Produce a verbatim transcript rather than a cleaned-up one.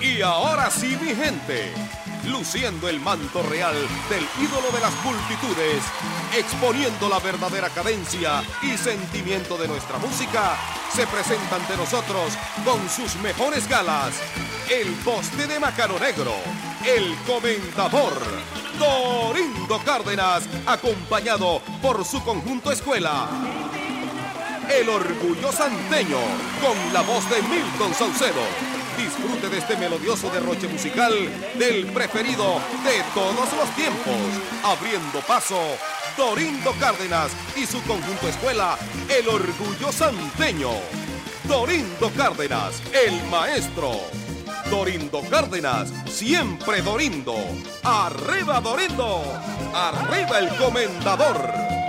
Y ahora sí, mi gente, luciendo el manto real del ídolo de las multitudes, exponiendo la verdadera cadencia y sentimiento de nuestra música, se presenta ante nosotros con sus mejores galas, el poste de Macano Negro, el comendador Dorindo Cárdenas, acompañado por su conjunto escuela, el orgullo santeño, con la voz de Milton Saucedo. Disfrute de este melodioso derroche musical del preferido de todos los tiempos. Abriendo paso, Dorindo Cárdenas y su conjunto escuela, el orgullo santeño. Dorindo Cárdenas, el maestro. Dorindo Cárdenas, siempre Dorindo. ¡Arriba Dorindo! ¡Arriba el comendador!